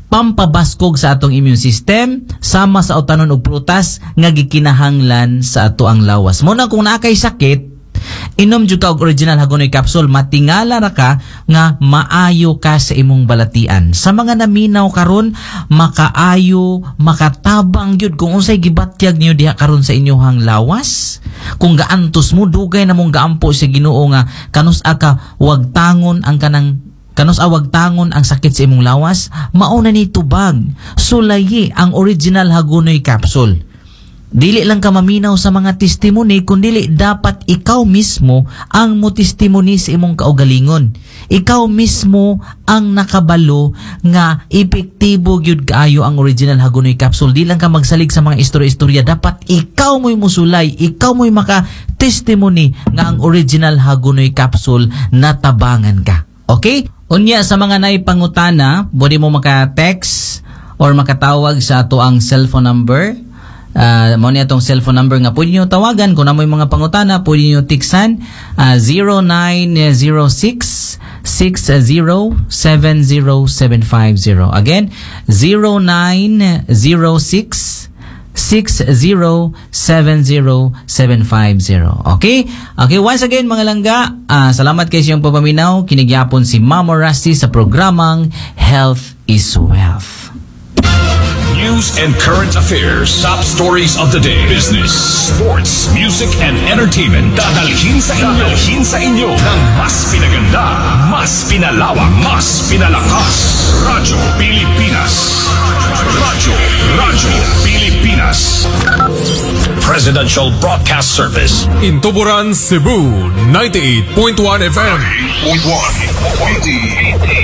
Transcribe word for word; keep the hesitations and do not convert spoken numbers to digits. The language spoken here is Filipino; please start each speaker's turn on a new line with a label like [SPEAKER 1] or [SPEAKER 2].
[SPEAKER 1] pampabaskog sa atong immune system sama sa utanon og prutas nga gikinahanglan sa ato ang lawas. Mo na kung naakay sakit, inom jud ka og original Hagonoy capsule, matingala ra ka nga maayo ka sa imong balatian. Sa mga naminaw karon, makaayo, makatabang gyud kung unsay gibatyag niyo diha karon sa inyong lawas. Kung gaantos mo, dugay na mong gaampo sa Ginoo nga kanus-a ka wag tangon ang kanang kanus awag tangon ang sakit sa imong lawas, mauna ni tubag. Sulayi ang original Hagonoy capsule. Dili lang ka maminaw sa mga testimony, kundi dapat ikaw mismo ang mo testimony sa imong kaugalingon. Ikaw mismo ang nakabalo nga epektibo gyud kaayo ang original Hagonoy capsule. Di lang ka magsalig sa mga istorya-istorya, dapat ikaw mo'y musulay, ikaw mo'y maka-testimony nga ang original Hagonoy capsule natabangan ka. Okay? Unya sa mga naipangutana, pwede mo maka-text or makatawag sa ato ang cellphone number. Uh, mo niya itong cellphone number nga pwede nyo tawagan. Kung namoy mga pangutana, pwede nyo tiksan uh, zero nine zero six, six zero, seven zero seven five zero. Again, zero nine zero six, six zero seven zero seven five zero. Okay? Okay, once again mga langga, uh, salamat kayo sa iyong papaminaw. Kinigyapon si Mamo Rusty sa programang Health is Wealth.
[SPEAKER 2] News and current affairs, top stories of the day, business, sports, music, and entertainment. Dadalhin sa inyo, dadalhin sa inyo ng mas pinaganda, mas pinalawak, mas pinalakas. Radyo Pilipinas. Radyo, Radyo Pilipinas. Presidential Broadcast Service.
[SPEAKER 3] In Tuburan, Cebu, ninety-eight point one F M.
[SPEAKER 2] ninety-eight point one.